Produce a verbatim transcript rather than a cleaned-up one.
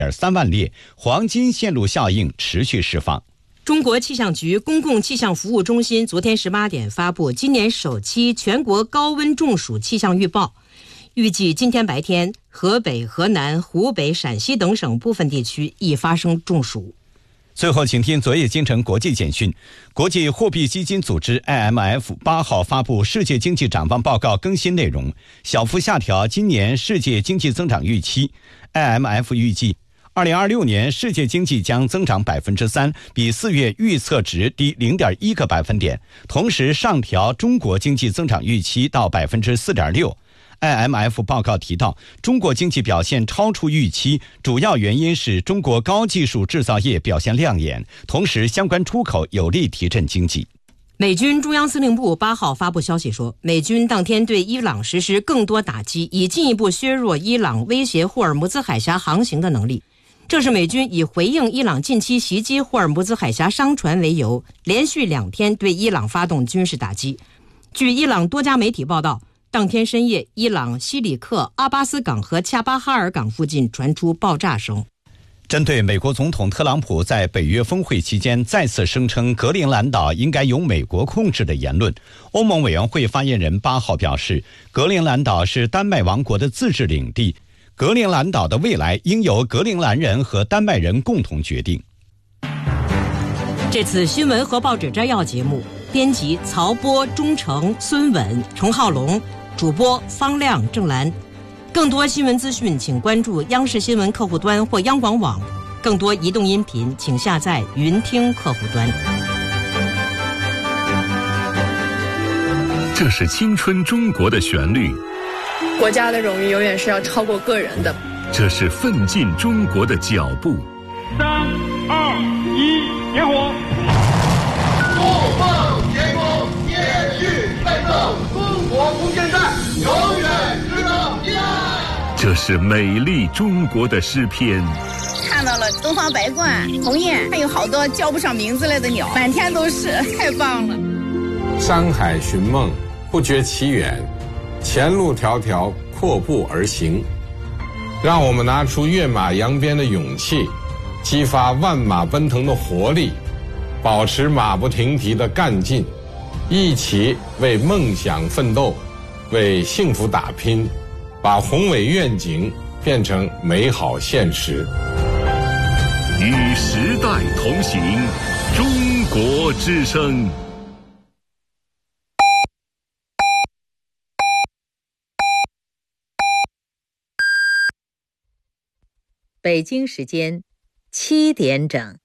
三万列，黄金线路效应持续释放。 中国气象局公共气象服务中心昨天十八点发布今年首期全国高温中暑气象预报，预计今天白天河北、河南、湖北、陕西等省部分地区易发生中暑。 最后，请听昨夜今晨国际简讯。国际货币基金组织 I M F 八号发布世界经济展望报告更新内容，小幅下调今年世界经济增长预期。I M F 预计二零二六年世界经济将增长百分之三，比四月预测值低零点一个百分点，同时上调中国经济增长预期到百分之四点六。I M F 报告提到，中国经济表现超出预期，主要原因是中国高技术制造业表现亮眼，同时相关出口有力提振经济。 美军中央司令部八号发布消息说，美军当天对伊朗实施更多打击，以进一步削弱伊朗威胁霍尔木兹海峡航行的能力。这是美军以回应伊朗近期袭击霍尔木兹海峡商船为由，连续两天对伊朗发动军事打击。据伊朗多家媒体报道，当天深夜，伊朗西里克、阿巴斯港和恰巴哈尔港附近传出爆炸声。 针对美国总统特朗普在北约峰会期间再次声称格陵兰岛应该由美国控制的言论，欧盟委员会发言人八号表示，格陵兰岛是丹麦王国的自治领地，格陵兰岛的未来应由格陵兰人和丹麦人共同决定。 这次新闻和报纸摘要节目，编辑曹波、钟诚、孙稳、程浩龙，主播方亮、郑兰。更多新闻资讯请关注央视新闻客户端或央广网，更多移动音频请下载云听客户端。 这是青春中国的旋律， 国家的荣誉永远是要超过个人的。 这是奋进中国的脚步。 三二一，点火！ 怒放天空，继续奋斗，中国空间站永远值得依赖。 这是美丽中国的诗篇。 看到了东方白鹳、鸿雁，还有好多叫不上名字来的鸟，满天都是，太棒了。 山海寻梦，不觉其远，前路迢迢，阔步而行。让我们拿出跃马扬鞭的勇气，激发万马奔腾的活力，保持马不停蹄的干劲，一起为梦想奋斗，为幸福打拼，把宏伟愿景变成美好现实。 与时代同行，中国之声。 北京时间七点整。